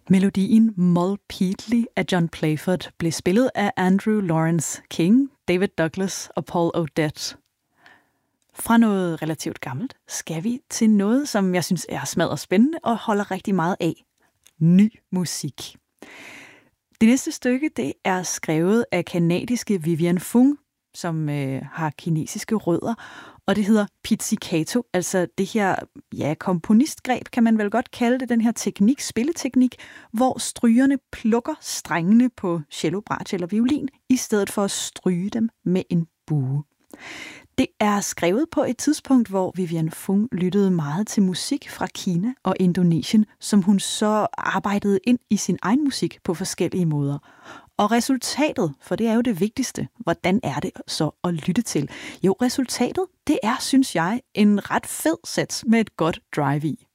Melodien Moll Peatly af John Playford blev spillet af Andrew Lawrence King, David Douglas og Paul Odette. Fra noget relativt gammelt skal vi til noget, som jeg synes er smadret spændende og holder rigtig meget af. Ny musik. Det næste stykke det er skrevet af kanadiske Vivian Fung, som har kinesiske rødder, og det hedder pizzicato, altså det her komponistgreb, kan man vel godt kalde det, den her teknik, spilleteknik, hvor strygerne plukker strengene på cello, bratsch eller violin, i stedet for at stryge dem med en bue. Det er skrevet på et tidspunkt, hvor Vivian Fung lyttede meget til musik fra Kina og Indonesien, som hun så arbejdede ind i sin egen musik på forskellige måder. Og resultatet, for det er jo det vigtigste, hvordan er det så at lytte til? Jo, resultatet, det er, synes jeg, en ret fed sats med et godt drive i.